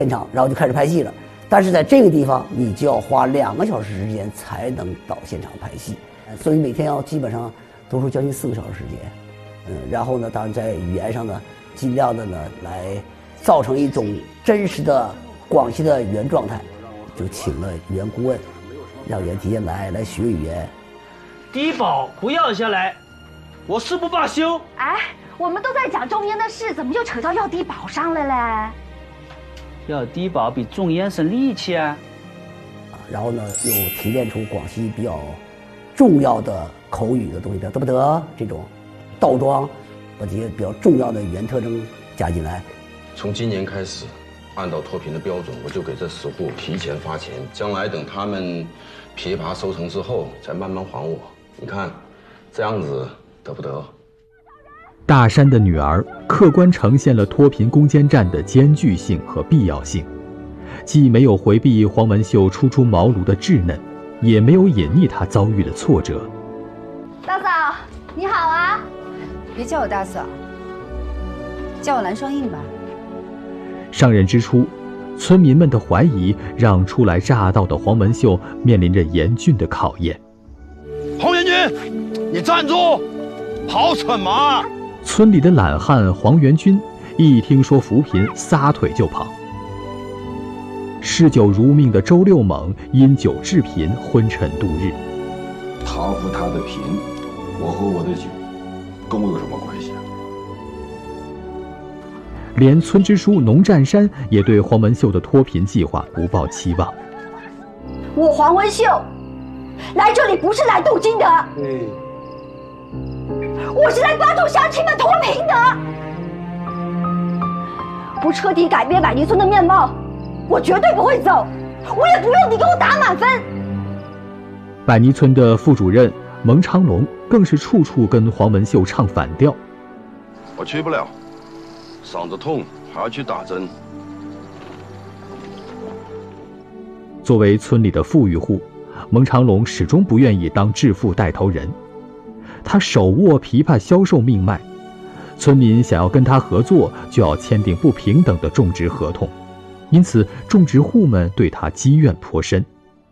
现场，然后就开始拍戏了。但是在这个地方，你就要花2个小时时间才能到现场拍戏，所以每天要基本上多出将近4个小时时间。然后呢，当然在语言上呢，尽量的呢来造成一种真实的广西的语言状态，就请了语言顾问，让袁提前来学语言。 低保不要下来，我誓不罢休。 哎，我们都在讲种烟的事，怎么就扯到要低保上了嘞？ 要低保比种烟省力气啊。 然后呢，又提炼出广西比较重要的口语的东西，比如得不得这种倒装，把这些比较重要的语言特征加进来。 从今年开始，按照脱贫的标准，我就给这10户提前发钱，将来等他们枇杷收成之后，再慢慢还我。你看，这样子得不得？ 大山的女儿客观呈现了脱贫攻坚战的艰巨性和必要性，既没有回避黄文秀初出茅庐的稚嫩，也没有隐匿她遭遇的挫折。 大嫂，你好啊！ 别叫我大嫂，叫我蓝双印吧。 上任之初，村民们的怀疑让初来乍到的黄文秀面临着严峻的考验。 黄元军，你站住！跑什么？ 村里的懒汉黄元军一听说扶贫，撒腿就跑。嗜酒如命的周六猛因酒致贫，昏沉度日。 他扶他的贫，我和我的酒，跟我有什么关系啊？ 连村支书农占山也对黄文秀的脱贫计划不抱期望。 我黄文秀来这里不是来镀金的，我是来帮助乡亲们脱贫的。不彻底改变百泥村的面貌，我绝对不会走，我也不用你给我打满分。 百泥村的副主任蒙长龙更是处处跟黄文秀唱反调。 我去不了，嗓子痛还要去打针。 作为村里的富裕户，蒙长龙始终不愿意当致富带头人。他手握枇杷销售命脉，村民想要跟他合作，就要签订不平等的种植合同，因此种植户们对他积怨颇深。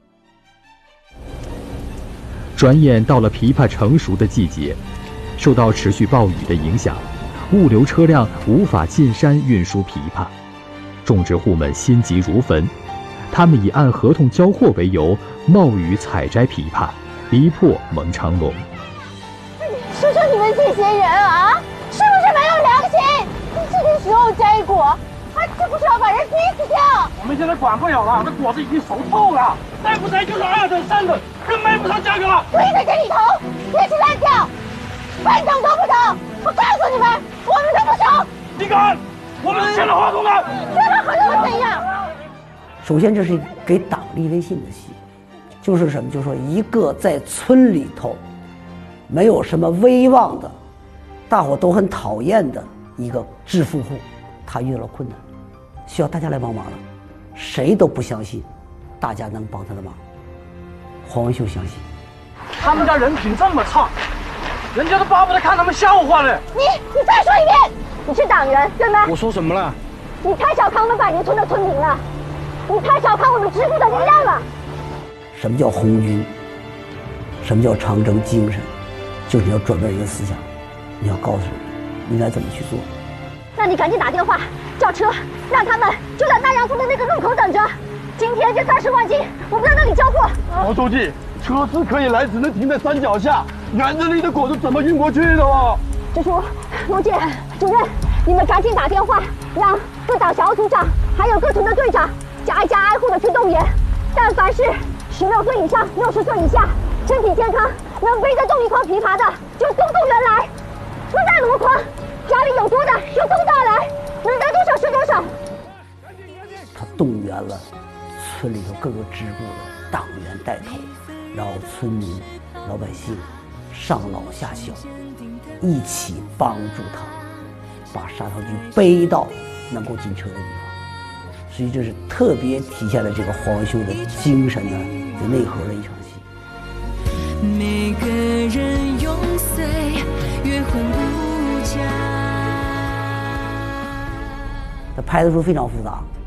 转眼到了枇杷成熟的季节，受到持续暴雨的影响，物流车辆无法进山运输枇杷，种植户们心急如焚，他们以按合同交货为由，冒雨采摘枇杷，逼迫蒙长龙。 说说你们这些人啊，是不是没有良心？这个时候摘果，这不是要把人逼死掉？ 我们现在管不了了，这果子已经熟透了，再不摘就是2等3等，更卖不上价格了。 跪在这里头，别去乱叫，半等都不等！我告诉你们，我们都不熟。 你敢？我们是签了合同的。 签了合同又怎样？ 首先，这是给党立威信的戏，就是什么？就是说，一个在村里头没有什么威望的，大伙都很讨厌的一个致富户，他遇到了困难，需要大家来帮忙了，谁都不相信大家能帮他的忙。黄文秀相信。 他们家人品这么差，人家都巴不得看他们笑话了。 你再说一遍，你是党员对吗？ 我说什么了？ 你太小看我们百年村的村民了，你太小看我们支部的力量了。 什么叫红军？什么叫长征精神？就是你要转变一个思想，你要告诉人应该怎么去做。 那你赶紧打电话叫车，让他们就在南阳村的那个路口等着。今天这30万斤，我们在那里交货。 毛书记，车是可以来，只能停在山脚下，园子里的果子怎么运过去的啊？ 支书、罗姐、主任，你们赶紧打电话，让各党小组长还有各村的队长家家挨户的去动员。但凡是16岁以上、60岁以下，身体健康，能背得动一筐枇杷的，就都动员来。不在箩筐，家里有多的就都带来，能拿多少是多少。 他动员了村里头各个支部的党员带头，然后村民、老百姓上老下小一起帮助他把砂糖橘背到能够进车的地方。所以这是特别体现了这个黄文秀的精神的内核的一场戏。 每个人用岁月混不假。 他拍的时候非常复杂。